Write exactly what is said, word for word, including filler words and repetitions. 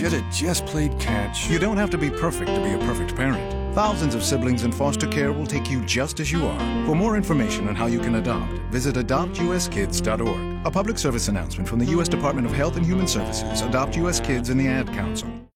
Should have just played catch. You don't have to be perfect to be a perfect parent. Thousands of siblings in foster care will take you just as you are. For more information on how you can adopt, visit adopt u s kids dot org. A public service announcement from the U S Department of Health and Human Services, Adopt U S Kids, and the Ad Council.